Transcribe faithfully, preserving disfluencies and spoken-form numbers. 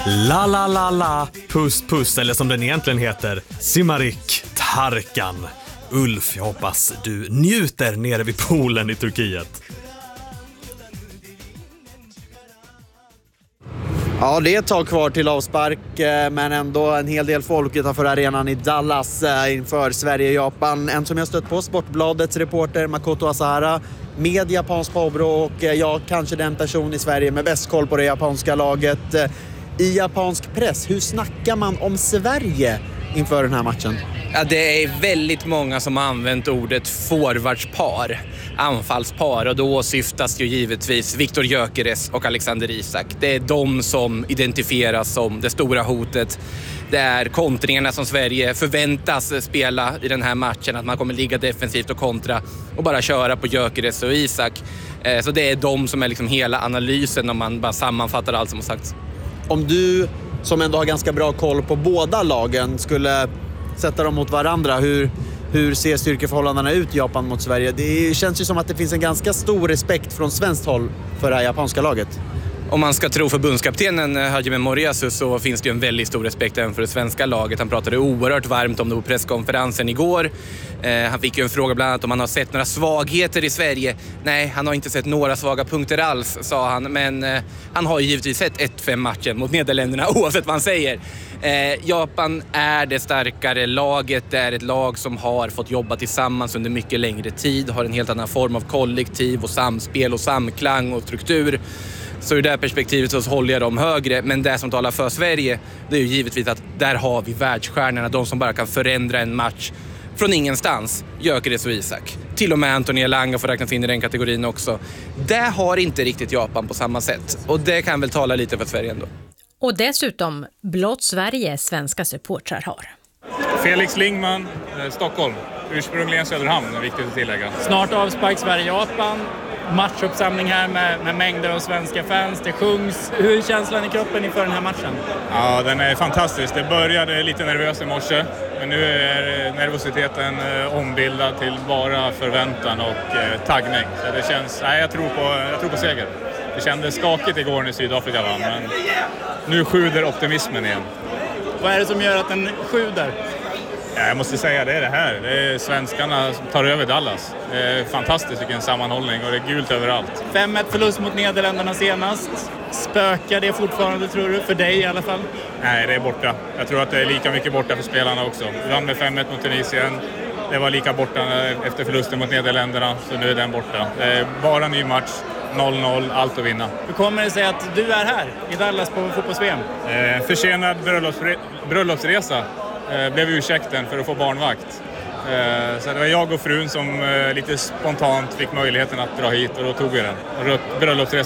La la la la, puss puss, eller som den egentligen heter, Simarik Tarkan. Ulf, jag hoppas du njuter nere vid poolen i Turkiet. Ja, det är ett tag kvar till avspark, men ändå en hel del folk utanför arenan i Dallas inför Sverige-Japan. En som jag stött på, Sportbladets reporter Makoto Asahara, med japansk påbrå, och jag kanske den person i Sverige med bäst koll på det japanska laget. I japansk press, hur snackar man om Sverige inför den här matchen? Ja, det är väldigt många som har använt ordet forwardspar, anfallspar, och då syftas ju givetvis Viktor Gyökeres och Alexander Isak. Det är de som identifieras som det stora hotet. Det är kontringarna som Sverige förväntas spela i den här matchen, att man kommer ligga defensivt och kontra och bara köra på Gyökeres och Isak. Så det är de som är liksom hela analysen om man bara sammanfattar allt som har sagts. Om du, som ändå har ganska bra koll på båda lagen, skulle sätta dem mot varandra, hur, hur ser styrkeförhållandena ut i Japan mot Sverige? Det känns ju som att det finns en ganska stor respekt från svenskt håll för det här japanska laget. Om man ska tro förbundskaptenen Hajime Moriyasu så finns det ju en väldigt stor respekt även för det svenska laget. Han pratade oerhört varmt om det på presskonferensen igår. Eh, han fick ju en fråga bland annat om han har sett några svagheter i Sverige. Nej, han har inte sett några svaga punkter alls, sa han. Men eh, han har ju givetvis sett ett fem matchen mot Nederländerna oavsett vad han säger. Eh, Japan är det starkare laget. Det är ett lag som har fått jobba tillsammans under mycket längre tid. Har en helt annan form av kollektiv och samspel och samklang och struktur. Så i det här perspektivet så håller jag dem högre. Men det som talar för Sverige, det är ju givetvis att där har vi världsstjärnorna. De som bara kan förändra en match från ingenstans. Gyökeres och Isak. Till och med Anthony Elanga får räknas in i den kategorin också. Det har inte riktigt Japan på samma sätt. Och det kan väl tala lite för Sverige ändå. Och dessutom blott Sverige svenska supportrar har. Felix Lingman, Stockholm. Ursprungligen Söderhamn, är viktigt att tillägga. Snart avspark Sverige-Japan. Matchuppsamling här med, med mängder av svenska fans. Det sjungs. Hur är känslan i kroppen inför den här matchen? Ja, den är fantastisk. Det började lite nervöst i morse. Men nu är nervositeten ombildad till bara förväntan och eh, taggning. Så det känns, nej, jag tror på, jag tror på seger. Det kändes skakigt igår när Sydafrika vann, men nu sjuder optimismen igen. Vad är det som gör att den sjuder? Ja, jag måste säga det är det här. Det är svenskarna som tar över Dallas. Det är fantastiskt vilken sammanhållning och det är gult överallt. fem ett förlust mot Nederländerna senast. Spökar det fortfarande, tror du? För dig i alla fall? Nej, det är borta. Jag tror att det är lika mycket borta för spelarna också. Vi vann med fem ett mot Tunisien. Det var lika borta efter förlusten mot Nederländerna, så nu är den borta. Det är bara en ny match. noll noll, allt att vinna. Hur kommer det sig att du är här i Dallas på fotbolls-V M? Eh, försenad bröllopsre- bröllopsresa eh, blev ursäkten för att få barnvakt. Eh, så det var jag och frun som eh, lite spontant fick möjligheten att dra hit och då tog vi den. Bröllopsresa